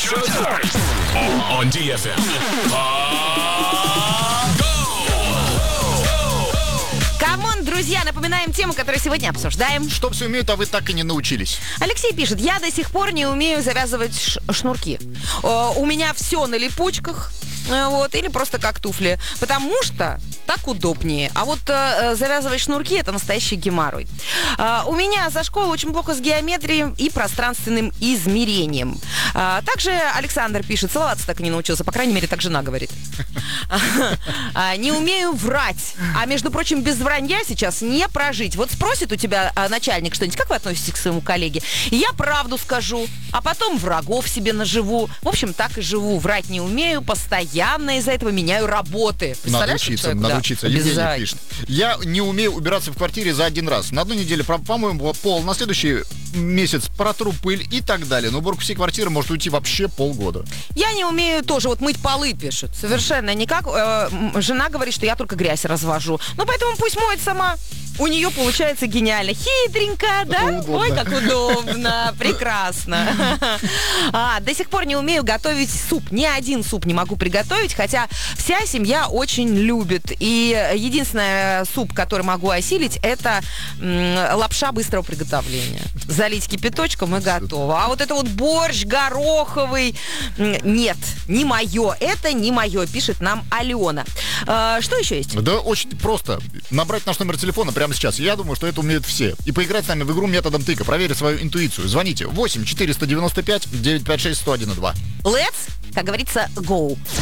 Showtime on DFM. Камон, друзья, напоминаем тему, которую сегодня обсуждаем. Что все умеют, а вы так и не научились. Алексей пишет: я до сих пор не умею завязывать шнурки. У меня все на липучках. Вот, или просто как туфли. Потому что так удобнее. А вот завязывать шнурки — это настоящий геморрой. У меня за школой очень плохо с геометрией и пространственным измерением. Также Александр пишет: целоваться так и не научился. По крайней мере, так жена говорит. Не умею врать. А между прочим, без вранья сейчас не прожить. Вот спросит у тебя начальник что-нибудь: как вы относитесь к своему коллеге? И я правду скажу, а потом врагов себе наживу. В общем, так и живу. Врать не умею, постоянно из-за этого меняю работы. Надо учиться. Евгений пишет: я не умею убираться в квартире за один раз. На одну неделю помоем пол, на следующий месяц протру пыль и так далее. Но уборку всей квартиры может уйти вообще полгода. Я не умею тоже вот мыть полы, пишет. Совершенно никак. Жена говорит, что я только грязь развожу. Ну, поэтому пусть моет сама. У нее получается гениально. Хитренько, да? Удобно. Ой, как удобно. Прекрасно. До сих пор не умею готовить суп. Ни один суп не могу приготовить, хотя вся семья очень любит. И единственный суп, который могу осилить, это лапша быстрого приготовления. Залить кипяточком и готово. А вот это вот борщ гороховый, нет, не мое. Это не мое, пишет нам Алена. Что еще есть? Да очень просто. Набрать наш номер телефона прямо сейчас. Я думаю, что это умеют все. И поиграть с нами в игру методом тыка. Проверить свою интуицию. Звоните 8 495 956 101 2. Let's, как говорится, go.